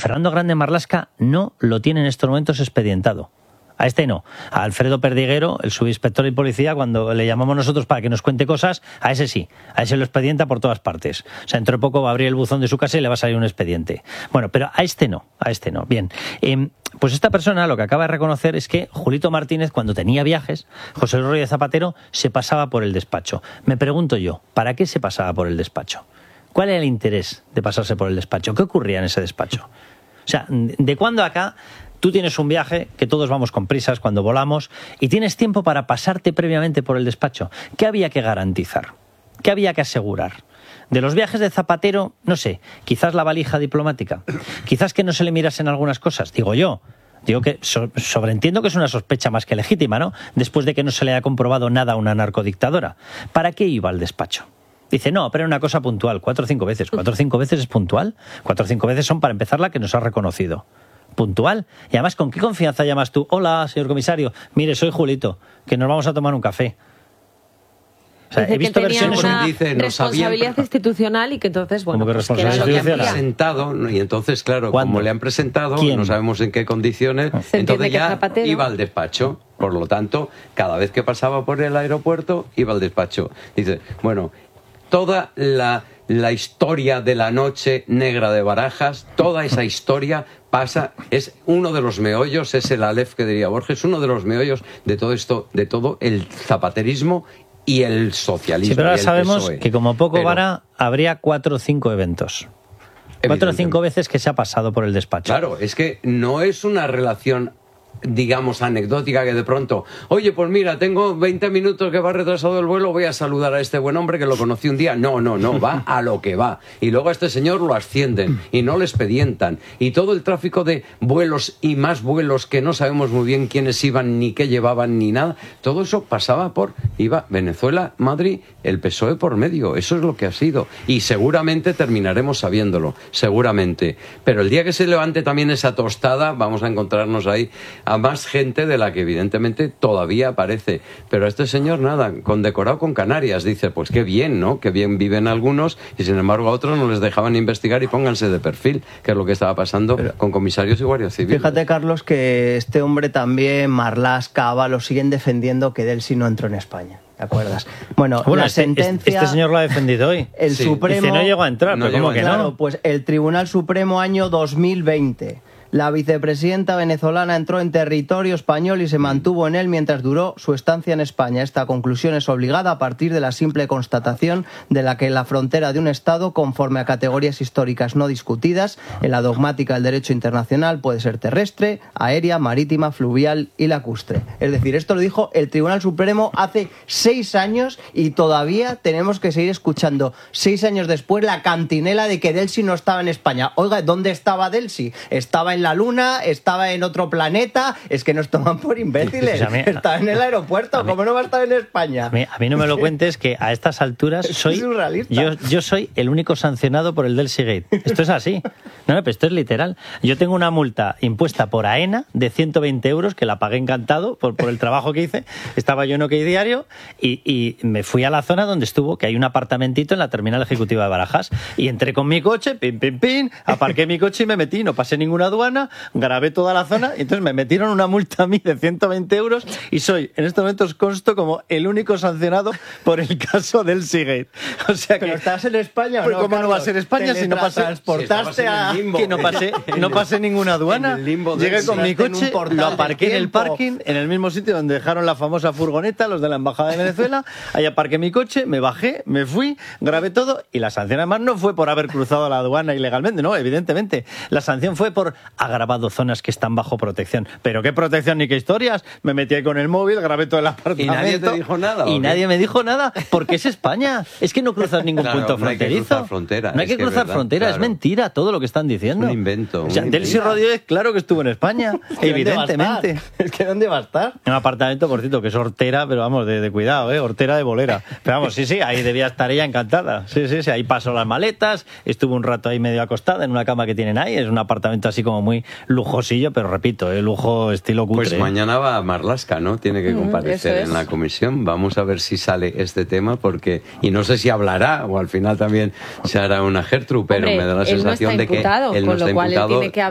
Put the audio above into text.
Fernando Grande Marlaska no lo tiene en estos momentos expedientado. A este no. A Alfredo Perdiguero, el subinspector de policía, cuando le llamamos nosotros para que nos cuente cosas, a ese sí. A ese lo expedienta por todas partes. O sea, dentro de poco va a abrir el buzón de su casa y le va a salir un expediente. Bueno, pero a este no. Bien. Pues esta persona lo que acaba de reconocer es que Julito Martínez, cuando tenía viajes, José Luis Rodríguez Zapatero se pasaba por el despacho. Me pregunto yo, ¿para qué se pasaba por el despacho? ¿Cuál era el interés de pasarse por el despacho? ¿Qué ocurría en ese despacho? O sea, ¿de cuándo acá tú tienes un viaje, que todos vamos con prisas cuando volamos, y tienes tiempo para pasarte previamente por el despacho? ¿Qué había que garantizar? ¿Qué había que asegurar? De los viajes de Zapatero, no sé, quizás la valija diplomática, quizás que no se le mirasen algunas cosas, digo yo. Digo que sobreentiendo que es una sospecha más que legítima, ¿no? Después de que no se le haya comprobado nada a una narcodictadora. ¿Para qué iba al despacho? Dice, no, pero era una cosa puntual, 4 o 5 veces. ¿4 o 5 veces es puntual? 4 o 5 veces son, para empezar, la que nos ha reconocido. Puntual. Y además, ¿con qué confianza llamas tú? Hola, señor comisario, mire, soy Julito, que nos vamos a tomar un café. O sea, dice he visto que tenía versiones... una dice, responsabilidad institucional y que entonces, bueno, ¿Cómo que pues responsabilidad que era lo que institucional? hacía. presentado, y entonces, claro, ¿Cuándo? como le han presentado, ¿Quién? no sabemos en qué condiciones, Se entiende entonces que ya Zapatero iba al despacho. Por lo tanto, cada vez que pasaba por el aeropuerto, iba al despacho. Dice, bueno, toda la historia de la noche negra de Barajas, toda esa historia pasa, es uno de los meollos, es el Aleph que diría Borges, uno de los meollos de todo esto, de todo el zapaterismo y el socialismo. Sí, pero ahora sabemos PSOE. que como poco Pero, vara habría 4 o 5 eventos. 4 o 5 veces que se ha pasado por el despacho. Claro, es que no es una relación, digamos, anecdótica, que de pronto, oye, pues mira, tengo 20 minutos que va retrasado el vuelo, voy a saludar a este buen hombre que lo conocí un día. No, va a lo que va. Y luego a este señor lo ascienden y no le expedientan. Y todo el tráfico de vuelos y más vuelos que no sabemos muy bien quiénes iban, ni qué llevaban, ni nada, todo eso pasaba iba Venezuela, Madrid, el PSOE por medio. Eso es lo que ha sido. Y seguramente terminaremos sabiéndolo, seguramente. Pero el día que se levante también esa tostada, vamos a encontrarnos ahí a más gente de la que evidentemente todavía aparece. Pero a este señor nada, condecorado con Canarias. Dice, pues qué bien, ¿no? Qué bien viven algunos y sin embargo a otros no les dejaban investigar y pónganse de perfil, que es lo que estaba pasando con comisarios y guardias civiles. Fíjate, Carlos, que este hombre también, Marlaska, Ábalos, lo siguen defendiendo que Delcy no entró en España. ¿Te acuerdas? Bueno, la sentencia... Este señor lo ha defendido hoy. El Supremo... Dice, no llegó a entrar, no pero ¿cómo que no? Claro, pues el Tribunal Supremo año 2020... La vicepresidenta venezolana entró en territorio español y se mantuvo en él mientras duró su estancia en España. Esta conclusión es obligada a partir de la simple constatación de la que la frontera de un Estado, conforme a categorías históricas no discutidas en la dogmática del derecho internacional, puede ser terrestre, aérea, marítima, fluvial y lacustre. Es decir, esto lo dijo el Tribunal Supremo hace 6 años y todavía tenemos que seguir escuchando 6 años después la cantinela de que Delcy no estaba en España. Oiga, ¿dónde estaba Delcy? Estaba en la Luna, estaba en otro planeta, es que nos toman por imbéciles. Pues estaba en el aeropuerto, ¿cómo no va a estar en España? A mí no me lo cuentes, que a estas alturas soy yo soy el único sancionado por el Delcy Gate. Esto es así. No, pero esto es literal. Yo tengo una multa impuesta por AENA de 120 euros, que la pagué encantado por el trabajo que hice. Estaba yo en OK Diario y me fui a la zona donde estuvo, que hay un apartamentito en la terminal ejecutiva de Barajas, y entré con mi coche, aparqué mi coche y me metí, no pasé ninguna aduana, grabé toda la zona y entonces me metieron una multa a mí de 120 euros y soy, en estos momentos consto como el único sancionado por el caso del Seagate. O sea que... ¿Pero estás en España o pues no, ¿cómo no va a ser España si no pasé? Transportaste a... Que no pasé ninguna aduana. Llegué con mi coche, lo aparqué en el parking, en el mismo sitio donde dejaron la famosa furgoneta, los de la Embajada de Venezuela. Ahí aparqué mi coche, me bajé, me fui, grabé todo y la sanción además no fue por haber cruzado la aduana ilegalmente, no, evidentemente. La sanción fue por grabado zonas que están bajo protección. ¿Pero qué protección ni qué historias? Me metí ahí con el móvil, grabé todo el apartamento. ¿Y nadie te dijo nada? Y nadie me dijo nada, porque es España. Es que no cruzas ningún punto fronterizo. No hay que cruzar frontera. No hay que cruzar frontera, claro. Es mentira todo lo que están diciendo. Un invento. O sea, Delcy Rodríguez, claro que estuvo en España, evidentemente. Es que ¿dónde va a estar? Un apartamento, por cierto, que es hortera, pero vamos, de cuidado, hortera de bolera. Pero vamos, sí, ahí debía estar ella encantada. Sí, ahí pasó las maletas, estuvo un rato ahí medio acostada en una cama que tienen ahí, es un apartamento así como muy lujosillo, pero repito, lujo estilo cutre. Pues mañana va Marlaska, ¿no? Tiene que comparecer en la comisión. Vamos a ver si sale este tema, porque, y no sé si hablará, o al final también se hará una Gertrude, pero me da la sensación de que él no está imputado.